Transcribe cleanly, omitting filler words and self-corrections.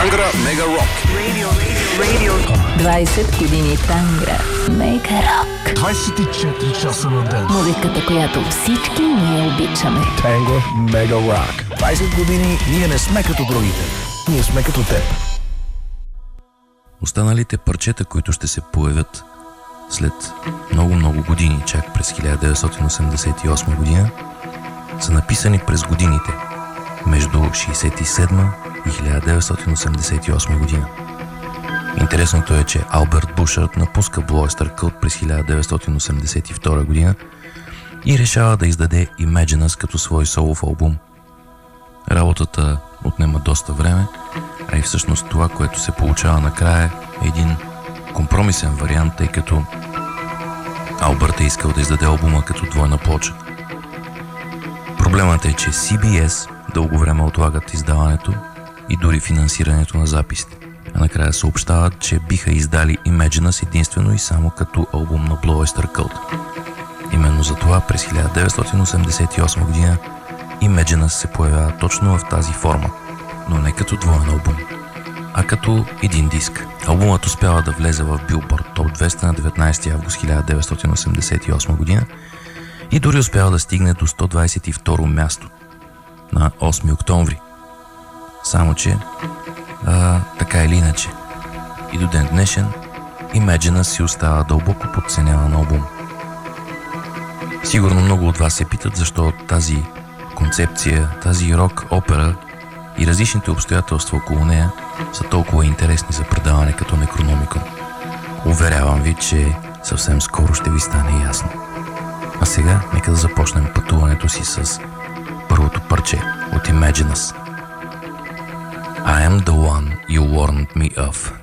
Тангра Мега Рок. 20 години Тангра Мега Рок. 24 часа на ден. Музиката, която всички ние обичаме. Тангра Мега Рок. 20 години ние не сме като другите. Ние сме като теб. Останалите парчета, които ще се появят след много години, чак през 1988 година, са написани през годините между 67 и 1988 година. Интересното е, че Алберт Бушард напуска Blue Oyster Cult през 1982 година и решава да издаде Imagine Us като свой солов албум. Работата отнема доста време, а и всъщност това, което се получава накрая, е един компромисен вариант, тъй като Алберт е искал да издаде албума като двойна плоча. Проблемът е, че CBS дълго време отлагат издаването и дори финансирането на записите. А накрая съобщават, че биха издали Imagine Us единствено и само като албум на Blue Oyster Cult. Именно за това през 1988 година Imagine Us се появява точно в тази форма, но не като двоен албум, а като един диск. Албумът успява да влезе в Billboard Top 200 на 19 август 1988 година и дори успява да стигне до 122 място на 8 октомври. Само че, така или иначе, и до ден днешен Imagine Us си остава дълбоко подценяван албум. Сигурно много от вас се питат защо тази концепция, тази рок опера и различните обстоятелства около нея са толкова интересни за предаване като Necronomicon. Уверявам ви, че съвсем скоро ще ви стане ясно. А сега нека да започнем пътуването си с първото парче от Imagine Us. I am the one you warned me of.